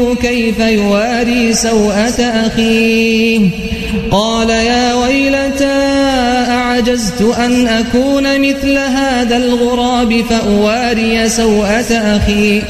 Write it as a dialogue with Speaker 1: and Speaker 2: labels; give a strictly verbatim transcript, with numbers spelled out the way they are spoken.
Speaker 1: كيف يواري سوءة أخيه قال يا ويلتى أعجزت أن أكون مثل هذا الغراب فأواري سوءة أخي